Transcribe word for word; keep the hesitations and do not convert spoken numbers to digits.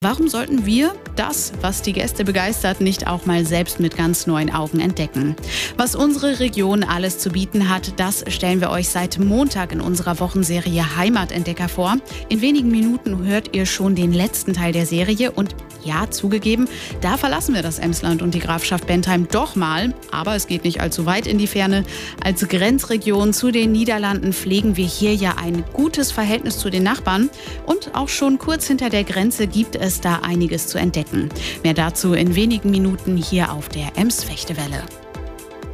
Warum sollten wir das, was die Gäste begeistert, nicht auch mal selbst mit ganz neuen Augen entdecken? Was unsere Region alles zu bieten hat, das stellen wir euch seit Montag in unserer Wochenserie Heimatentdecker vor. In wenigen Minuten hört ihr schon den letzten Teil der Serie und ja, zugegeben, da verlassen wir das Emsland und die Grafschaft Bentheim doch mal, aber es geht nicht allzu weit in die Ferne. Als Grenzregion zu den Niederlanden pflegen wir hier ja ein gutes Verhältnis zu den Nachbarn und auch schon kurz hinter der Grenze gibt es da einiges zu entdecken. Mehr dazu in wenigen Minuten hier auf der Ems-Fechtewelle.